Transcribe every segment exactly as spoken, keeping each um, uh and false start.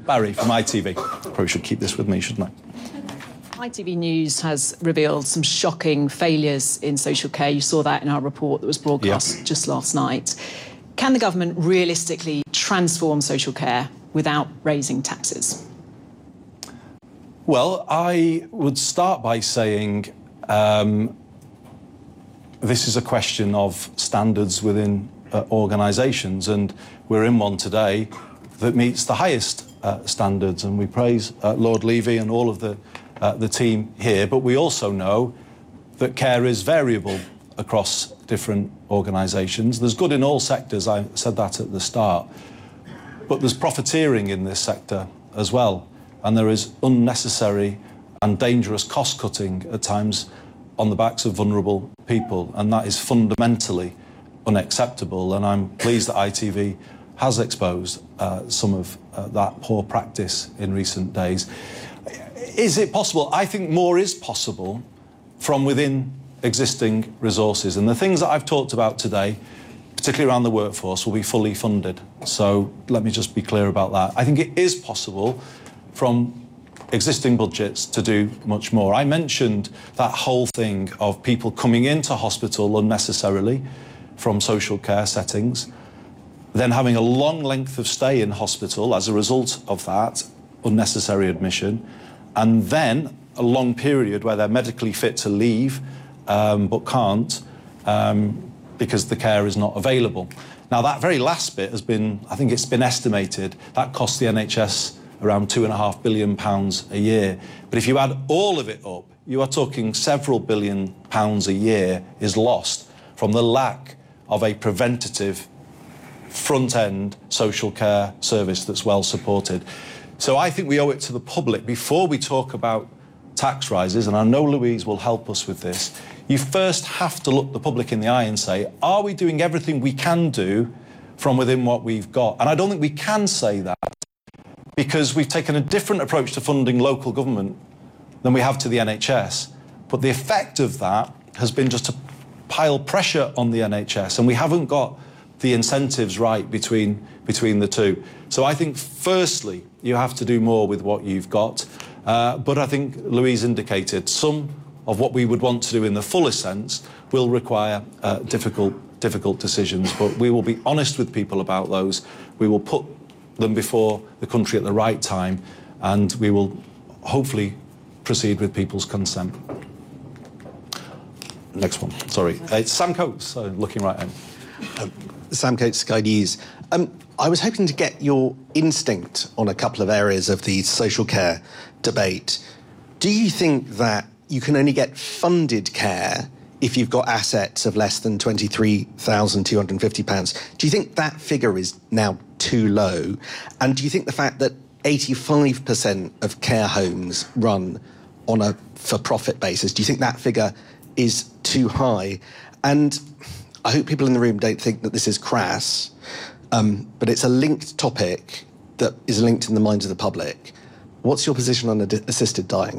Barry from I T V. Probably should keep this with me, shouldn't I? I T V News has revealed some shocking failures in social care. You saw that in our report that was broadcast yeah. just last night. Can the government realistically transform social care without raising taxes? Well, I would start by saying um, this is a question of standards within uh, organisations, and we're in one today that meets the highest uh, standards, and we praise uh, Lord Levy and all of the, uh, the team here, but we also know that care is variable across different organisations. There's good in all sectors, I said that at the start, but there's profiteering in this sector as well, and there is unnecessary and dangerous cost-cutting at times on the backs of vulnerable people, and that is fundamentally unacceptable, and I'm pleased that I T V has exposed uh, some of uh, that poor practice in recent days. Is it possible? I think more is possible from within existing resources, and the things that I've talked about today, particularly around the workforce, will be fully funded. So let me just be clear about that. I think it is possible from existing budgets to do much more. I mentioned that whole thing of people coming into hospital unnecessarily from social care settings, then having a long length of stay in hospital as a result of that unnecessary admission, and then a long period where they're medically fit to leave um, but can't um, because the care is not available. Now, that very last bit has been, I think it's been estimated, that costs the N H S around two and a half billion pounds a year. But if you add all of it up, you are talking several billion pounds a year is lost from the lack of a preventative front-end social care service that's well supported. So I think we owe it to the public, before we talk about tax rises, and I know Louise will help us with this, you first have to look the public in the eye and say, are we doing everything we can do from within what we've got? And I don't think we can say that, because we've taken a different approach to funding local government than we have to the N H S. But the effect of that has been just to pile pressure on the N H S, and we haven't got the incentives right between, between the two. So I think, firstly, you have to do more with what you've got. Uh, but I think Louise indicated some of what we would want to do in the fullest sense will require uh, difficult, difficult decisions. But we will be honest with people about those. We will put them before the country at the right time, and we will hopefully proceed with people's consent. Next one, sorry. Uh, it's Sam Coates, uh, looking right at him. Um, Sam Coates, Sky News. Um, I was hoping to get your instinct on a couple of areas of the social care debate. Do you think that you can only get funded care if you've got assets of less than twenty-three thousand two hundred fifty pounds? Do you think that figure is now too low? And do you think the fact that eighty-five percent of care homes run on a for-profit basis, do you think that figure is too high? And I hope people in the room don't think that this is crass, um, but it's a linked topic that is linked in the minds of the public. What's your position on ad- assisted dying?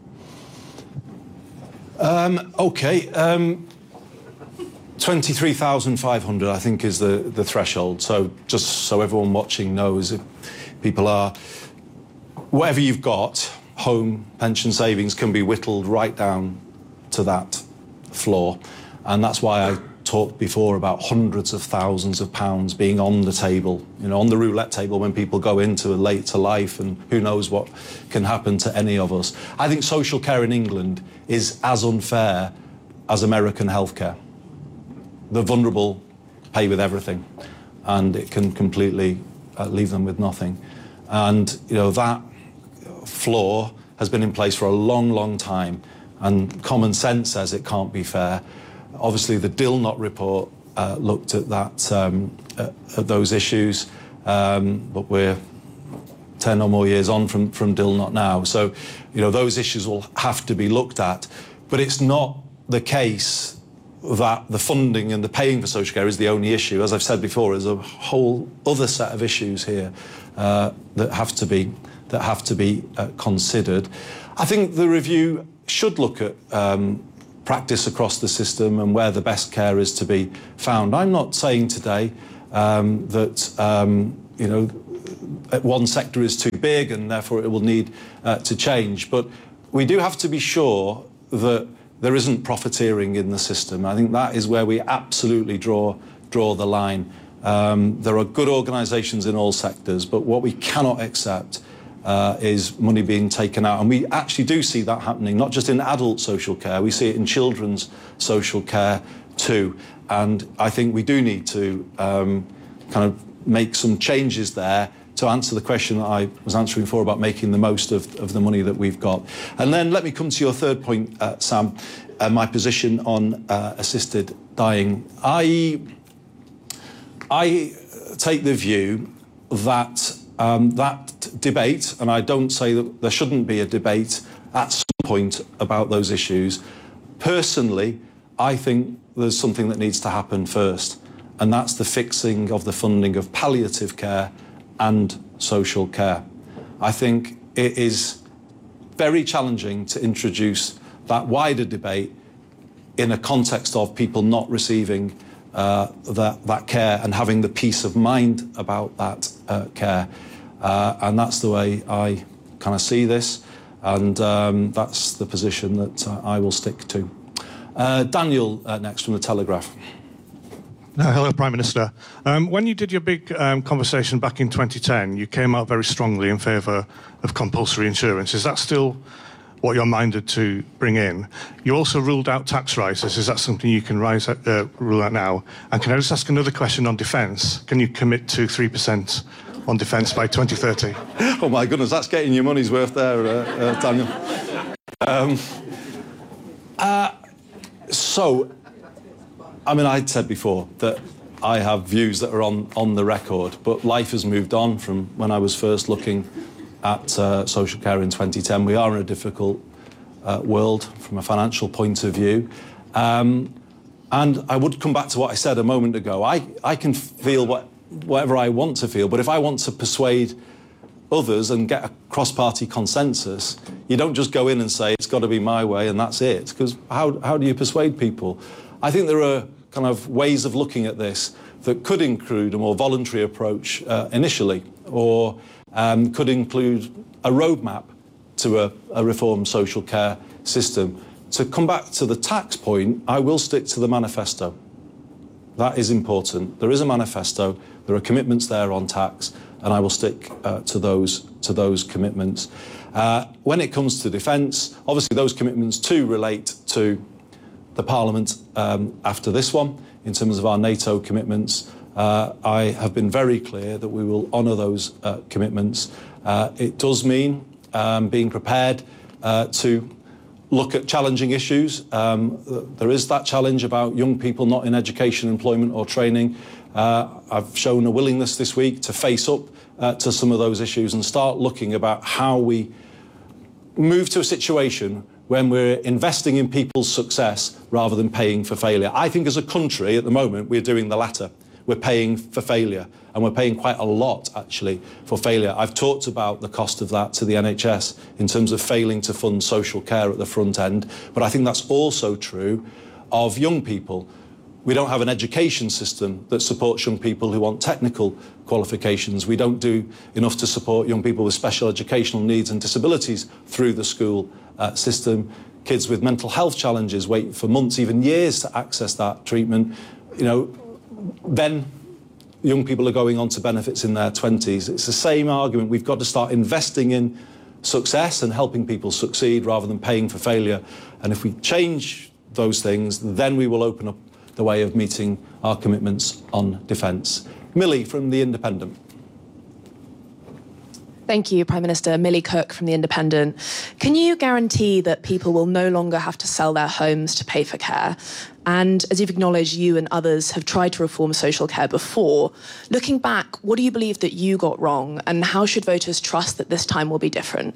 Um, OK. Um, twenty-three thousand five hundred, I think, is the, the threshold. So just so everyone watching knows, if people are... Whatever you've got, home, pension savings, can be whittled right down to that floor. And that's why I talked before about hundreds of thousands of pounds being on the table, you know, on the roulette table when people go into a later life, and who knows what can happen to any of us. I think social care in England is as unfair as American healthcare. The vulnerable pay with everything, and it can completely uh, leave them with nothing. And, you know, that floor has been in place for a long, long time, and common sense says it can't be fair. Obviously, the Dilnot report uh, looked at that, um, at, at those issues, um, but we're ten or more years on from, from Dilnot now. So, you know, those issues will have to be looked at. But it's not the case that the funding and the paying for social care is the only issue. As I've said before, there's a whole other set of issues here uh, that have to be, that have to be uh, considered. I think the review should look at um, practice across the system and where the best care is to be found. I'm not saying today um, that um, you know one sector is too big and therefore it will need uh, to change. But we do have to be sure that there isn't profiteering in the system. I think that is where we absolutely draw draw the line. Um, there are good organisations in all sectors, but what we cannot accept uh, is money being taken out. And we actually do see that happening, not just in adult social care, we see it in children's social care too. And I think we do need to um, kind of make some changes there to answer the question that I was answering before about making the most of, of the money that we've got. And then let me come to your third point, uh, Sam, uh, my position on uh, assisted dying. I, I take the view that um, that debate, and I don't say that there shouldn't be a debate at some point about those issues. Personally, I think there's something that needs to happen first, and that's the fixing of the funding of palliative care and social care. I think it is very challenging to introduce that wider debate in a context of people not receiving uh, that, that care and having the peace of mind about that uh, care. Uh, and that's the way I kind of see this, and um, that's the position that uh, I will stick to. Uh, Daniel uh, next from The Telegraph. No, hello, Prime Minister. Um, when you did your big um, conversation back in twenty ten, you came out very strongly in favour of compulsory insurance. Is that still what you're minded to bring in? You also ruled out tax rises. Is that something you can rise, uh, rule out now? And can I just ask another question on defence? Can you commit to three percent on defence by twenty thirty? Oh my goodness, that's getting your money's worth there, uh, uh, Daniel. Um, uh, so, I mean, I'd said before that I have views that are on, on the record, but life has moved on from when I was first looking at uh, social care in twenty ten. We are in a difficult uh, world from a financial point of view. Um, and I would come back to what I said a moment ago. I, I can feel what, whatever I want to feel, but if I want to persuade others and get a cross-party consensus, you don't just go in and say, it's got to be my way and that's it. Because how, how do you persuade people? I think there are kind of ways of looking at this that could include a more voluntary approach uh, initially, or um, could include a roadmap to a, a reformed social care system. To come back to the tax point, I will stick to the manifesto. That is important. There is a manifesto, there are commitments there on tax, and I will stick uh, to those to those commitments. Uh, when it comes to defence, obviously those commitments too relate to the Parliament um, after this one. In terms of our NATO commitments, uh, I have been very clear that we will honour those uh, commitments. Uh, it does mean um, being prepared uh, to look at challenging issues. Um, there is that challenge about young people not in education, employment or training. Uh, I've shown a willingness this week to face up uh, to some of those issues and start looking about how we move to a situation when we're investing in people's success rather than paying for failure. I think as a country at the moment we're doing the latter. We're paying for failure, and we're paying quite a lot actually for failure. I've talked about the cost of that to the N H S in terms of failing to fund social care at the front end, but I think that's also true of young people. We don't have an education system that supports young people who want technical qualifications. We don't do enough to support young people with special educational needs and disabilities through the school uh, system. Kids with mental health challenges wait for months, even years, to access that treatment. You know, then young people are going on to benefits in their twenties. It's the same argument. We've got to start investing in success and helping people succeed rather than paying for failure. And if we change those things, then we will open up the way of meeting our commitments on defence. Millie from The Independent. Thank you, Prime Minister. Millie Cook from The Independent. Can you guarantee that people will no longer have to sell their homes to pay for care? And as you've acknowledged, you and others have tried to reform social care before. Looking back, what do you believe that you got wrong, and how should voters trust that this time will be different?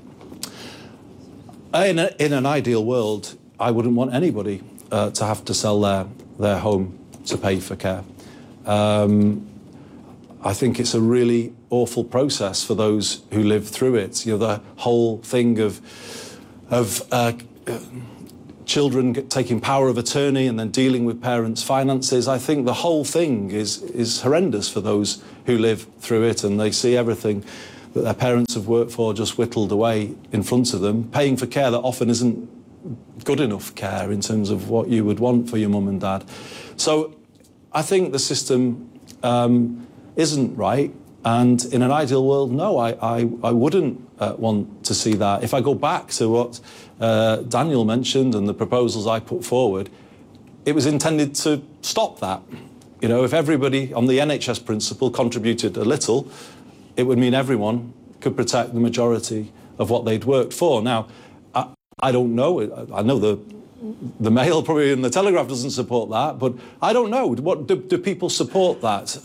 In, a, in an ideal world, I wouldn't want anybody uh, to have to sell their, their home to pay for care. Um, I think it's a really awful process for those who live through it. You know, the whole thing of, of uh, children get, taking power of attorney and then dealing with parents' finances. I think the whole thing is, is horrendous for those who live through it, and they see everything that their parents have worked for just whittled away in front of them, paying for care that often isn't good enough care in terms of what you would want for your mum and dad. So I think the system um, isn't right, and in an ideal world, no, I, I, I wouldn't uh, want to see that. If I go back to what uh, Daniel mentioned and the proposals I put forward, it was intended to stop that. You know, if everybody on the N H S principle contributed a little, it would mean everyone could protect the majority of what they'd worked for. Now, I, I don't know. I know the the Mail probably and the Telegraph doesn't support that, but I don't know. What do, do people support that?